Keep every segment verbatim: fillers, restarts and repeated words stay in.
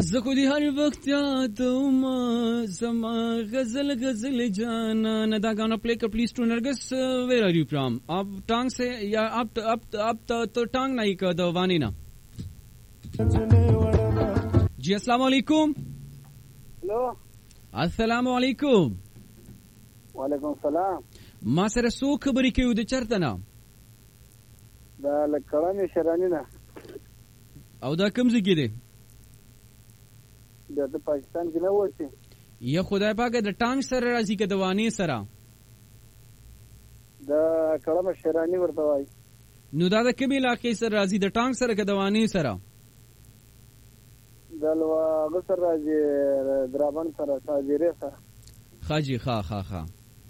زه خو دې هر وخت یادوم زما غزل غزل جانان. دا गाना प्ले कर please to Nargis. Where are you from? आप टांग से या आप आप आप तो टांग नहीं कर दो वानी ना जी. अस्सलाम वालेकुम. हेलो अस्सलाम वालेकुम. वालेकुम सलाम. ما سره سو خبرې کوي د چرته نه؟ دا لکړه شرانی نه. او دا کوم ځای کې دی؟ دا د پاکستان کې نه وځي. یا خدای پاک د ټانګ سره راځي که د وانی سره؟ دا کړه شرانی ورته وای. نو دا د کومې علاقې سره راځي؟ د ټانګ سره که د وانی سره؟ دا لوا غسر راځي درابن سره ساجره سره. خاجي خا خا خا.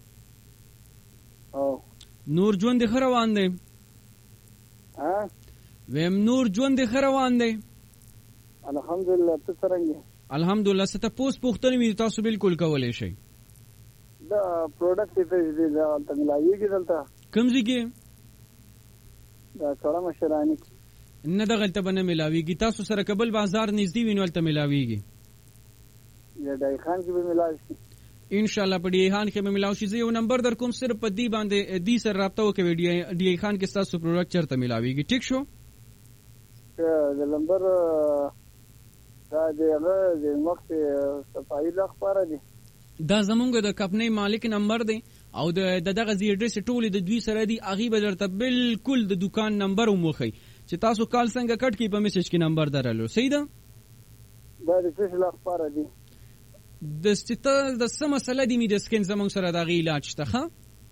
او نور ژوند دې ښه روان دی؟ ها ویم نور ژوند دې ښه روان دی؟ الحمدلله. ته څنګه؟ الحمدلله. څه تپوس پوښتنې مې تاسو بالکل کولی شئ. دا پروډکټ ته دې دلته ملایږي دلته کوم ځای کې؟ دا کړه مشرانی نه دغلته به نه ملاویږي. تاسو سره کابل بازار نږدې وي نو هلته ملاویږي. یا ډای خان کې به ملاوي شي ان شاء الله. په ډی خان کې به ملاوي شي. زه یو نمبر در کوم صرف په دې باندې دې سره رابطه وکوي. ډی ډی خان کې تاسو پروډکټ چرته ملاویږي. ټیک شو؟ د نمبر دا دغه د وخت صفایي لخبره دي. دا زمونږ د کمپنۍ مالک نمبر دی او د دغه زی اډرس ټول د دوی سره دی. هغه به درته بالکل د دکان نمبر وموخی چې تاسو کال څنګه کټ کی په میسج کې نمبر درلو. صحیح ده؟ دا د څه لخبره دي؟ د ستې د سم مسله دی می د سکین زمونږ سره د غی علاج شته. ها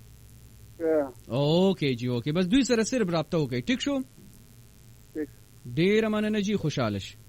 اوکے جی اوکے. بس دوی سره صرف رابطه وکړئ. ټیک شو؟ ډیر مننه جی. خوشاله شئ.